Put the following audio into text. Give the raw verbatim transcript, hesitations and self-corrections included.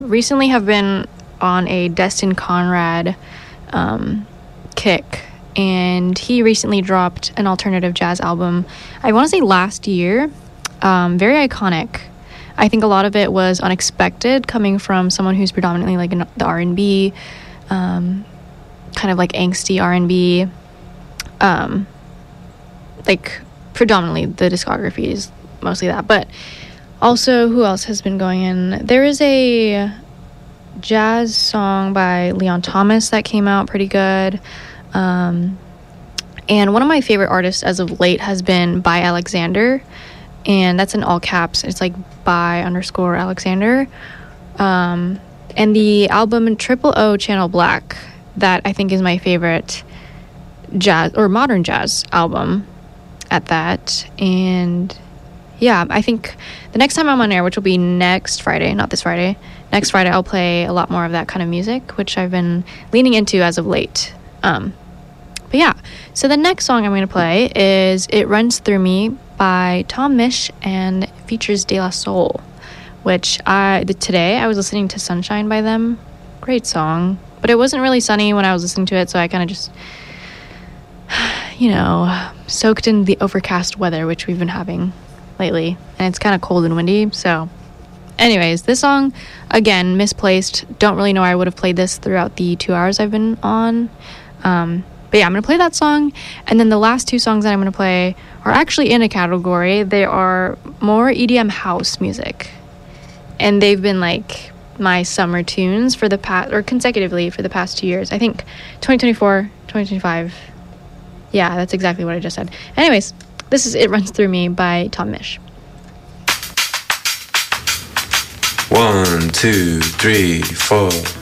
recently have been on a Destin Conrad um, kick, and he recently dropped an alternative jazz album, I want to say last year. Um, very iconic. I think a lot of it was unexpected, coming from someone who's predominantly like in the R and B, um, kind of like angsty R and B. Um, like predominantly the discography is mostly that, but also who else has been going in? There is a jazz song by Leon Thomas that came out pretty good. Um, and one of my favorite artists as of late has been By Alexander, and that's in all caps. It's like by underscore Alexander. Um, and the album Triple O Channel Black, that I think is my favorite jazz or modern jazz album at that. And yeah, I think the next time I'm on air, which will be next Friday, not this Friday, next Friday, I'll play a lot more of that kind of music, which I've been leaning into as of late. Um, but yeah, so the next song I'm going to play is It Runs Through Me by Tom Misch and features De La Soul, which I today I was listening to Sunshine by them. Great song, but it wasn't really sunny when I was listening to it, so I kind of just, you know, soaked in the overcast weather, which we've been having lately, and it's kind of cold and windy. So anyways, this song, again, misplaced. Don't really know why I would have played this throughout the two hours I've been on. Um, but yeah, I'm going to play that song. And then the last two songs that I'm going to play are actually in a category. They are more E D M house music. And they've been like my summer tunes for the past, or consecutively for the past two years. I think twenty twenty-four, twenty twenty-five. Yeah, that's exactly what I just said. Anyways, this is It Runs Through Me by Tom Misch. One, two, three, four.